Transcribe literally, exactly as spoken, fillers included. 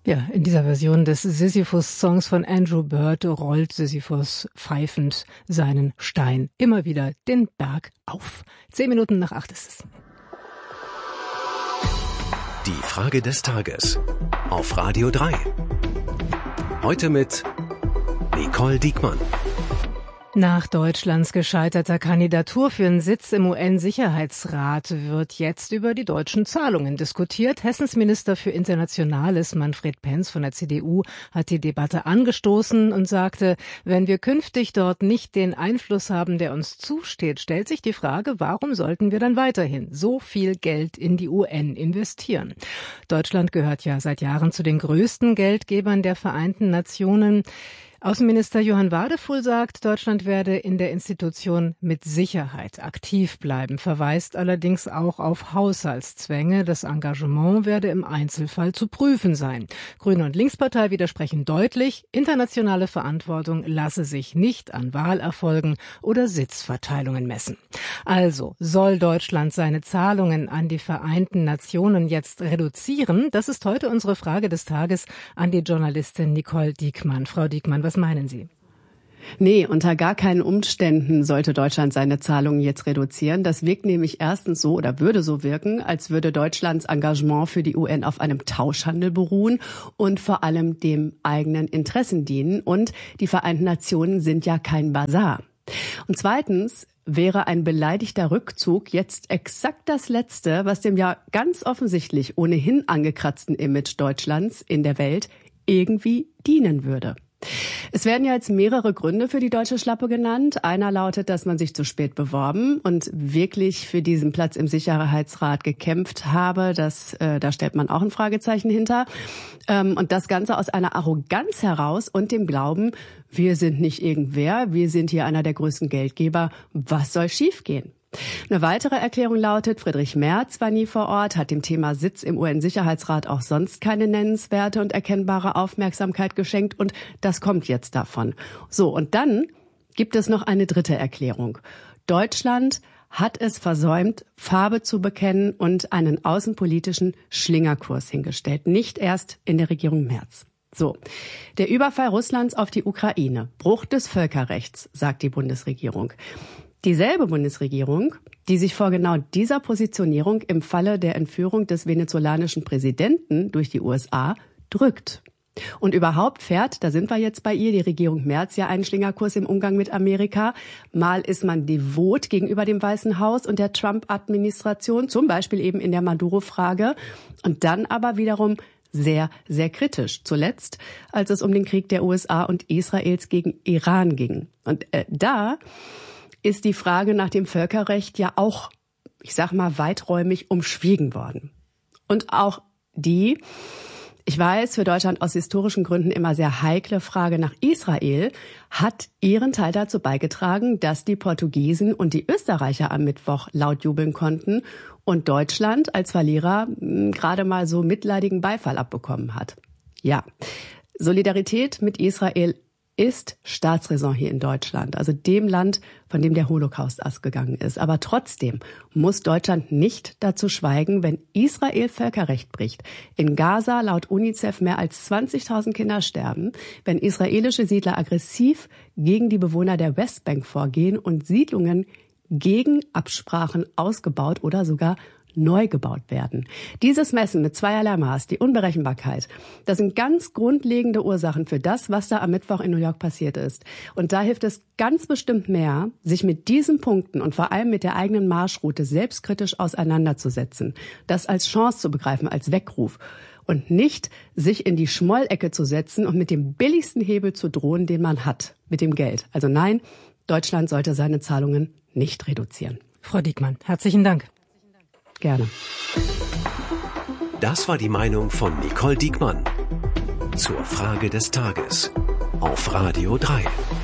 Ja, in dieser Version des Sisyphus-Songs von Andrew Bird rollt Sisyphus pfeifend seinen Stein immer wieder den Berg auf. Zehn Minuten nach acht ist es. Die Frage des Tages auf Radio drei. Heute mit Nicole Diekmann. Nach Deutschlands gescheiterter Kandidatur für einen Sitz im U N-Sicherheitsrat wird jetzt über die deutschen Zahlungen diskutiert. Hessens Minister für Internationales, Manfred Penz von der C D U, hat die Debatte angestoßen und sagte, wenn wir künftig dort nicht den Einfluss haben, der uns zusteht, stellt sich die Frage, warum sollten wir dann weiterhin so viel Geld in die U N investieren? Deutschland gehört ja seit Jahren zu den größten Geldgebern der Vereinten Nationen. Außenminister Johann Wadefuhl sagt, Deutschland werde in der Institution mit Sicherheit aktiv bleiben, verweist allerdings auch auf Haushaltszwänge. Das Engagement werde im Einzelfall zu prüfen sein. Grüne und Linkspartei widersprechen deutlich, internationale Verantwortung lasse sich nicht an Wahlerfolgen oder Sitzverteilungen messen. Also soll Deutschland seine Zahlungen an die Vereinten Nationen jetzt reduzieren? Das ist heute unsere Frage des Tages an die Journalistin Nicole Diekmann. Frau Diekmann, was meinen Sie? Nee, unter gar keinen Umständen sollte Deutschland seine Zahlungen jetzt reduzieren. Das wirkt nämlich erstens so oder würde so wirken, als würde Deutschlands Engagement für die U N auf einem Tauschhandel beruhen und vor allem dem eigenen Interessen dienen. Und die Vereinten Nationen sind ja kein Basar. Und zweitens wäre ein beleidigter Rückzug jetzt exakt das Letzte, was dem ja ganz offensichtlich ohnehin angekratzten Image Deutschlands in der Welt irgendwie dienen würde. Es werden ja jetzt mehrere Gründe für die deutsche Schlappe genannt. Einer lautet, dass man sich zu spät beworben und wirklich für diesen Platz im Sicherheitsrat gekämpft habe. Das, äh, da stellt man auch ein Fragezeichen hinter. Ähm, und das Ganze aus einer Arroganz heraus und dem Glauben, wir sind nicht irgendwer, wir sind hier einer der größten Geldgeber. Was soll schiefgehen? Eine weitere Erklärung lautet, Friedrich Merz war nie vor Ort, hat dem Thema Sitz im U N-Sicherheitsrat auch sonst keine nennenswerte und erkennbare Aufmerksamkeit geschenkt und das kommt jetzt davon. So, und dann gibt es noch eine dritte Erklärung. Deutschland hat es versäumt, Farbe zu bekennen und einen außenpolitischen Schlingerkurs hingestellt, nicht erst in der Regierung Merz. So, der Überfall Russlands auf die Ukraine, Bruch des Völkerrechts, sagt die Bundesregierung. Dieselbe Bundesregierung, die sich vor genau dieser Positionierung im Falle der Entführung des venezolanischen Präsidenten durch die U S A drückt. Und überhaupt fährt, da sind wir jetzt bei ihr, die Regierung Merz ja einen Schlingerkurs im Umgang mit Amerika. Mal ist man devot gegenüber dem Weißen Haus und der Trump-Administration, zum Beispiel eben in der Maduro-Frage. Und dann aber wiederum sehr, sehr kritisch. Zuletzt, als es um den Krieg der U S A und Israels gegen Iran ging. Und äh, da ist die Frage nach dem Völkerrecht ja auch, ich sag mal, weiträumig umschwiegen worden. Und auch die, ich weiß, für Deutschland aus historischen Gründen immer sehr heikle Frage nach Israel, hat ihren Teil dazu beigetragen, dass die Portugiesen und die Österreicher am Mittwoch laut jubeln konnten und Deutschland als Verlierer mh, gerade mal so mitleidigen Beifall abbekommen hat. Ja, Solidarität mit Israel ist Staatsräson hier in Deutschland, also dem Land, von dem der Holocaust ausgegangen ist. Aber trotzdem muss Deutschland nicht dazu schweigen, wenn Israel Völkerrecht bricht. In Gaza laut UNICEF mehr als zwanzigtausend Kinder sterben, wenn israelische Siedler aggressiv gegen die Bewohner der Westbank vorgehen und Siedlungen gegen Absprachen ausgebaut oder sogar neu gebaut werden. Dieses Messen mit zweierlei Maß, die Unberechenbarkeit, das sind ganz grundlegende Ursachen für das, was da am Mittwoch in New York passiert ist. Und da hilft es ganz bestimmt mehr, sich mit diesen Punkten und vor allem mit der eigenen Marschroute selbstkritisch auseinanderzusetzen, das als Chance zu begreifen, als Weckruf und nicht sich in die Schmollecke zu setzen und mit dem billigsten Hebel zu drohen, den man hat, mit dem Geld. Also nein, Deutschland sollte seine Zahlungen nicht reduzieren. Frau Diekmann, herzlichen Dank. Gerne. Das war die Meinung von Nicole Diekmann zur Frage des Tages auf Radio drei.